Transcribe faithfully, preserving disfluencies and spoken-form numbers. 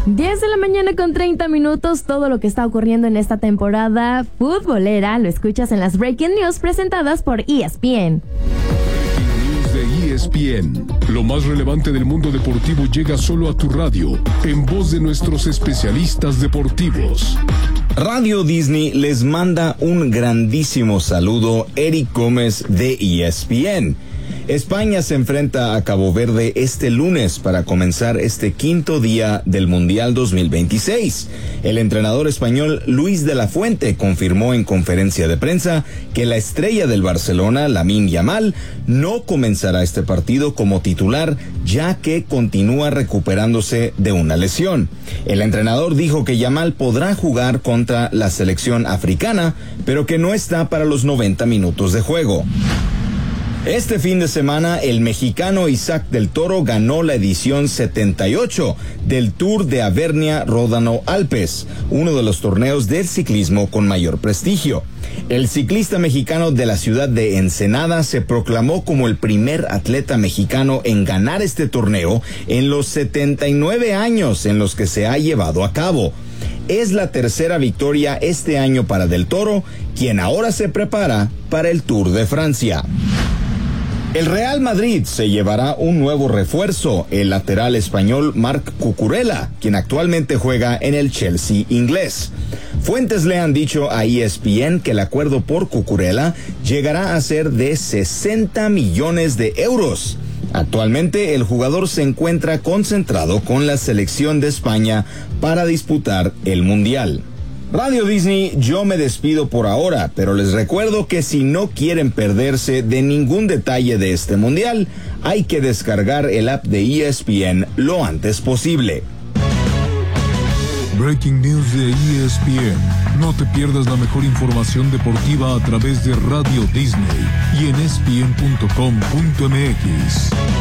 diez de la mañana con treinta minutos, todo lo que está ocurriendo en esta temporada futbolera lo escuchas en las Breaking News presentadas por E S P N. De E S P N. Lo más relevante del mundo deportivo llega solo a tu radio, en voz de nuestros especialistas deportivos. Radio Disney les manda un grandísimo saludo, Eric Gómez de E S P N. España se enfrenta a Cabo Verde este lunes para comenzar este quinto día del Mundial dos mil veintiséis. El entrenador español Luis de la Fuente confirmó en conferencia de prensa que la estrella del Barcelona, Lamine Yamal, no comenzará este partido como titular, ya que continúa recuperándose de una lesión. El entrenador dijo que Yamal podrá jugar contra la selección africana, pero que no está para los noventa minutos de juego. Este fin de semana, el mexicano Isaac del Toro ganó la edición setenta y ocho del Tour de Avernia-Ródano-Alpes, uno de los torneos del ciclismo con mayor prestigio. El ciclista mexicano de la ciudad de Ensenada se proclamó como el primer atleta mexicano en ganar este torneo en los setenta y nueve años en los que se ha llevado a cabo. Es la tercera victoria este año para Del Toro, quien ahora se prepara para el Tour de Francia. El Real Madrid se llevará un nuevo refuerzo, el lateral español Marc Cucurella, quien actualmente juega en el Chelsea inglés. Fuentes le han dicho a E S P N que el acuerdo por Cucurella llegará a ser de sesenta millones de euros. Actualmente el jugador se encuentra concentrado con la selección de España para disputar el Mundial. Radio Disney, yo me despido por ahora, pero les recuerdo que si no quieren perderse de ningún detalle de este mundial, hay que descargar el app de E S P N lo antes posible. Breaking News de E S P N. No te pierdas la mejor información deportiva a través de Radio Disney y en E S P N punto com punto M X.